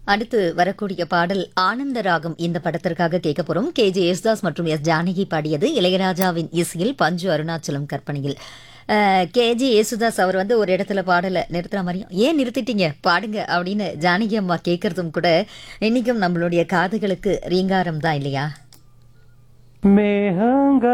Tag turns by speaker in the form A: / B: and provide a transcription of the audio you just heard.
A: அடுத்து வரக்கூடிய பாடல் ஆனந்த ராகம் இந்த படத்திற்காக கேட்க போறோம். KJ யேசுதாஸ் மற்றும் எஸ் ஜானகி பாடியது. இளையராஜாவின் இசையில் பஞ்சு அருணாச்சலம் கற்பனையில். KJ யேசுதாஸ் அவர் வந்து ஒரு இடத்துல பாடலை நிறுத்துற மாதிரியும் ஏன் நிறுத்திட்டீங்க பாடுங்க அப்படின்னு ஜானகி அம்மா கேட்கறதும் கூட இன்னைக்கும் நம்மளுடைய காதுகளுக்கு ரீங்காரம் தான் இல்லையா?
B: மேகங்கள்